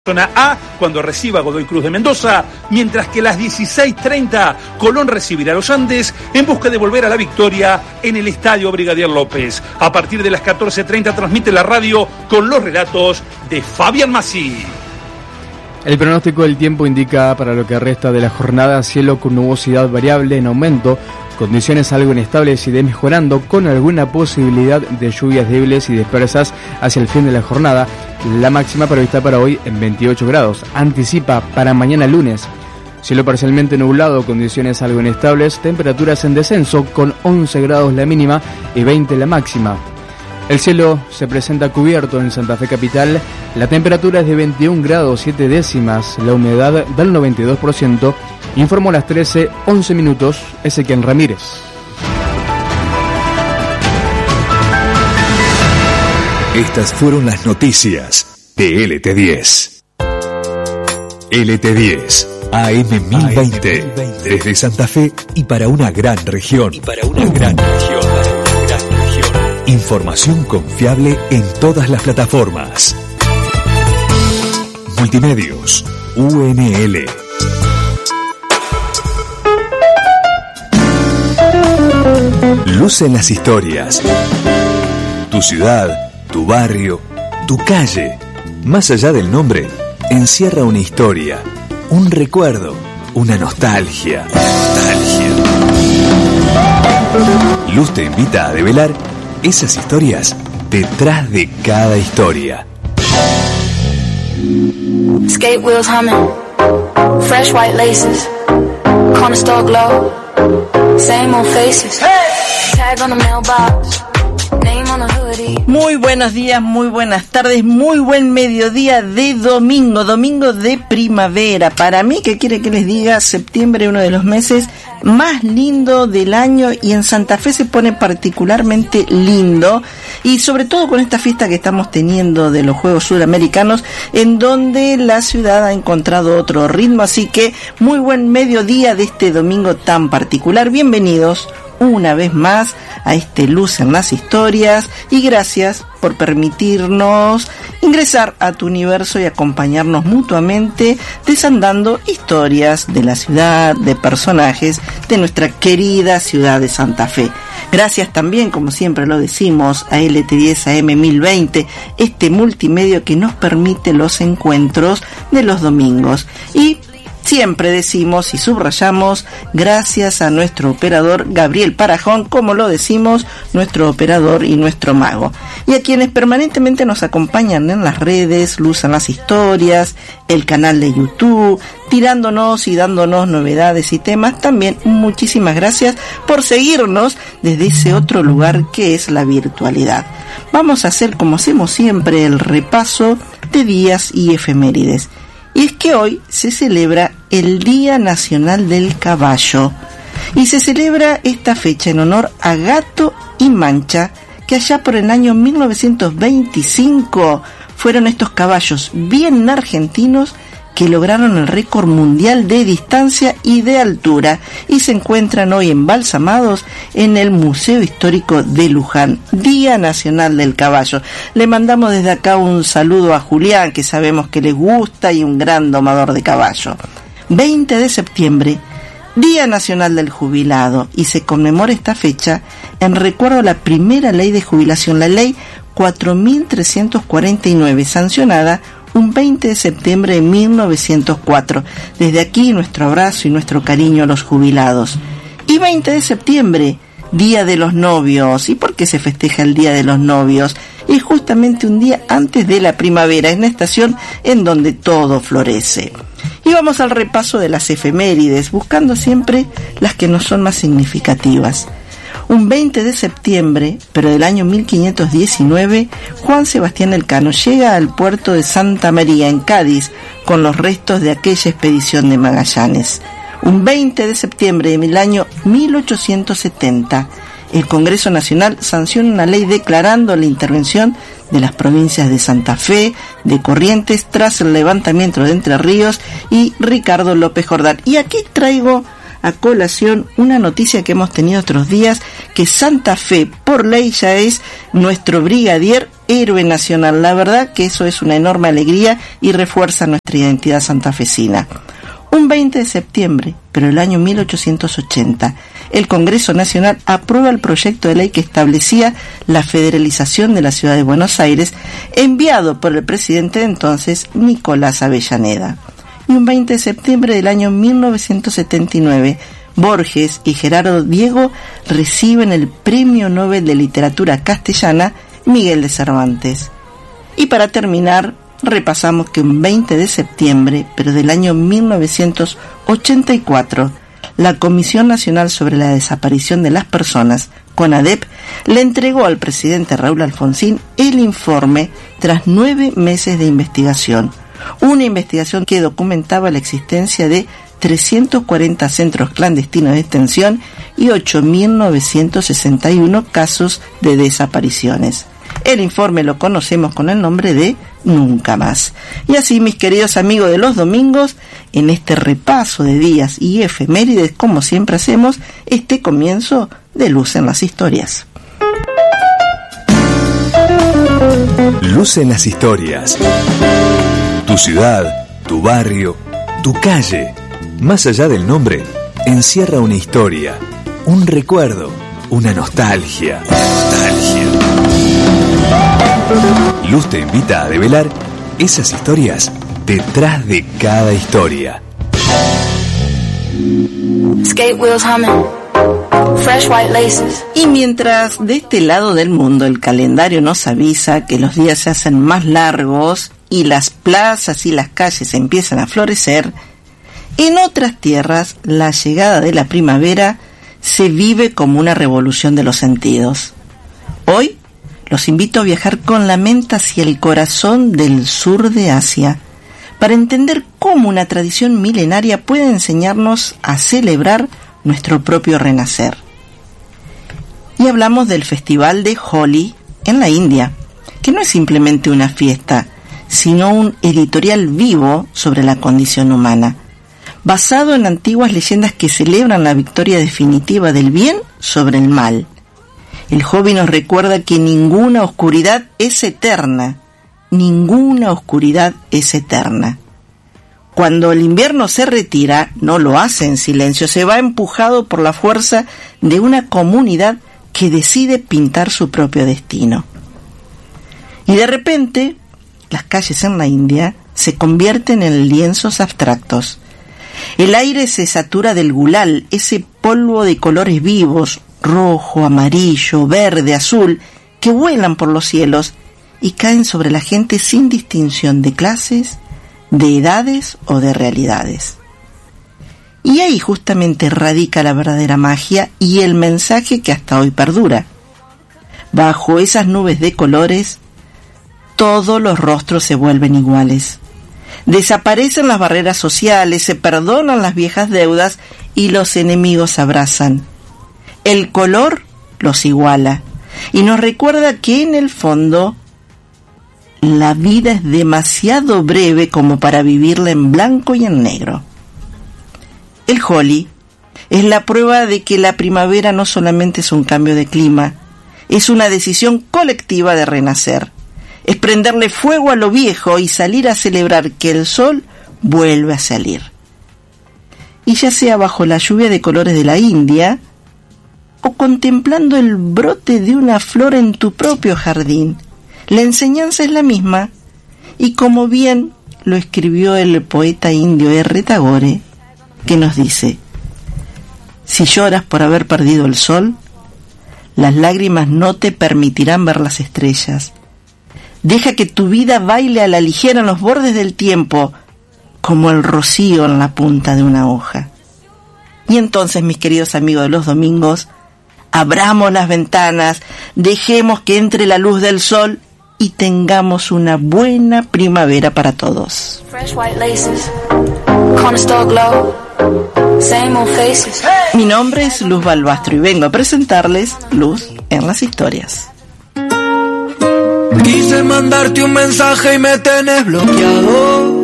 Zona A cuando reciba Godoy Cruz de Mendoza, mientras que a las 16:30 Colón recibirá a los Andes en busca de volver a la victoria en el Estadio Brigadier López. A partir de las 14:30 transmite la radio con los relatos de Fabián Masí. El pronóstico del tiempo indica para lo que resta de la jornada cielo con nubosidad variable en aumento, condiciones algo inestables y mejorando, con alguna posibilidad de lluvias débiles y dispersas hacia el fin de la jornada. La máxima prevista para hoy en 28 grados. Anticipa para mañana lunes cielo parcialmente nublado, condiciones algo inestables, temperaturas en descenso con 11 grados la mínima y 20 la máxima. El cielo se presenta cubierto en Santa Fe capital, la temperatura es de 21 grados 7 décimas, la humedad del 92%, informó a las 13:11 minutos Ezequiel Ramírez. Estas fueron las noticias de LT10. LT10, AM 1020, desde Santa Fe y para una gran región. Información confiable en todas las plataformas. Multimedios, UNL. Luz en las historias. Tu ciudad, tu barrio, tu calle. Más allá del nombre, encierra una historia, un recuerdo, una nostalgia. Luz te invita a develar esas historias detrás de cada historia. Skate wheels humming, fresh white laces, corner store glow, same old faces, tag on the mailbox, name on the hoodie. Muy buenos días, muy buenas tardes, muy buen mediodía de domingo de primavera. Para mí, ¿qué quiere que les diga? Septiembre, uno de los meses más lindo del año, y en Santa Fe se pone particularmente lindo, y sobre todo con esta fiesta que estamos teniendo de los Juegos Sudamericanos, en donde la ciudad ha encontrado otro ritmo. Así que muy buen mediodía de este domingo tan particular. Bienvenidos una vez más a este Luz en las Historias, y gracias por permitirnos ingresar a tu universo y acompañarnos mutuamente desandando historias de la ciudad, de personajes de nuestra querida ciudad de Santa Fe. Gracias también, como siempre lo decimos, a LT10 AM 1020, este multimedio que nos permite los encuentros de los domingos. Y siempre decimos y subrayamos, gracias a nuestro operador Gabriel Parajón, como lo decimos, nuestro operador y nuestro mago. Y a quienes permanentemente nos acompañan en las redes, Luz en las Historias, el canal de YouTube, tirándonos y dándonos novedades y temas, también muchísimas gracias por seguirnos desde ese otro lugar que es la virtualidad. Vamos a hacer, como hacemos siempre, el repaso de días y efemérides. Y es que hoy se celebra el Día Nacional del Caballo, y se celebra esta fecha en honor a Gato y Mancha, que allá por el año 1925 fueron estos caballos bien argentinos que lograron el récord mundial de distancia y de altura, y se encuentran hoy embalsamados en el Museo Histórico de Luján. Día Nacional del Caballo. Le mandamos desde acá un saludo a Julián, que sabemos que le gusta y un gran domador de caballo. 20 de septiembre, Día Nacional del Jubilado, y se conmemora esta fecha en recuerdo a la primera ley de jubilación, la ley 4349, sancionada un 20 de septiembre de 1904. Desde aquí nuestro abrazo y nuestro cariño a los jubilados. Y 20 de septiembre, Día de los Novios. ¿Y por qué se festeja el Día de los Novios? Es justamente un día antes de la primavera, es una estación en donde todo florece. Y vamos al repaso de las efemérides, buscando siempre las que nos son más significativas. Un 20 de septiembre, pero del año 1519, Juan Sebastián Elcano llega al puerto de Santa María, en Cádiz, con los restos de aquella expedición de Magallanes. Un 20 de septiembre del año 1870, el Congreso Nacional sanciona una ley declarando la intervención de las provincias de Santa Fe, de Corrientes, tras el levantamiento de Entre Ríos y Ricardo López Jordán. Y aquí traigo a colación una noticia que hemos tenido otros días, que Santa Fe por ley ya es nuestro brigadier héroe nacional. La verdad que eso es una enorme alegría y refuerza nuestra identidad santafesina. Un 20 de septiembre, pero el año 1880, el Congreso Nacional aprueba el proyecto de ley que establecía la federalización de la ciudad de Buenos Aires, enviado por el presidente de entonces, Nicolás Avellaneda. Y un 20 de septiembre del año 1979, Borges y Gerardo Diego reciben el Premio Nobel de Literatura Castellana Miguel de Cervantes. Y para terminar, repasamos que un 20 de septiembre, pero del año 1984, la Comisión Nacional sobre la Desaparición de las Personas, CONADEP, le entregó al presidente Raúl Alfonsín el informe tras 9 meses de investigación. Una investigación que documentaba la existencia de 340 centros clandestinos de detención y 8.961 casos de desapariciones. El informe lo conocemos con el nombre de Nunca Más. Y así, mis queridos amigos de los domingos, en este repaso de días y efemérides, como siempre hacemos, este comienzo de Luz en las Historias. Luz en las Historias. Tu ciudad, tu barrio, tu calle, más allá del nombre, encierra una historia, un recuerdo, una nostalgia. Luz te invita a develar esas historias detrás de cada historia. Skate wheels humming, fresh white laces. Y mientras de este lado del mundo el calendario nos avisa que los días se hacen más largos y las plazas y las calles empiezan a florecer, en otras tierras la llegada de la primavera se vive como una revolución de los sentidos. Hoy los invito a viajar con la mente hacia el corazón del sur de Asia para entender cómo una tradición milenaria puede enseñarnos a celebrar nuestro propio renacer. Y hablamos del festival de Holi en la India, que no es simplemente una fiesta, sino un editorial vivo sobre la condición humana, basado en antiguas leyendas que celebran la victoria definitiva del bien sobre el mal. El Holi nos recuerda que ninguna oscuridad es eterna, ninguna oscuridad es eterna. Cuando el invierno se retira, no lo hace en silencio, se va empujado por la fuerza de una comunidad que decide pintar su propio destino. Y de repente, las calles en la India se convierten en lienzos abstractos. El aire se satura del gulal, ese polvo de colores vivos, rojo, amarillo, verde, azul, que vuelan por los cielos y caen sobre la gente sin distinción de clases, de edades o de realidades. Y ahí justamente radica la verdadera magia y el mensaje que hasta hoy perdura. Bajo esas nubes de colores, todos los rostros se vuelven iguales. Desaparecen las barreras sociales, se perdonan las viejas deudas y los enemigos se abrazan. El color los iguala y nos recuerda que en el fondo la vida es demasiado breve como para vivirla en blanco y en negro. El Holi es la prueba de que la primavera no solamente es un cambio de clima, es una decisión colectiva de renacer. Es prenderle fuego a lo viejo y salir a celebrar que el sol vuelve a salir. Y ya sea bajo la lluvia de colores de la India o contemplando el brote de una flor en tu propio jardín, la enseñanza es la misma, y como bien lo escribió el poeta indio R. Tagore, que nos dice: si lloras por haber perdido el sol, las lágrimas no te permitirán ver las estrellas. Deja que tu vida baile a la ligera en los bordes del tiempo, como el rocío en la punta de una hoja. Y entonces, mis queridos amigos de los domingos, abramos las ventanas, dejemos que entre la luz del sol y tengamos una buena primavera para todos. Fresh white laces, corner store glow, same old faces. Mi nombre es Luz Balbastro y vengo a presentarles Luz en las Historias. Quise mandarte un mensaje y me tenés bloqueado.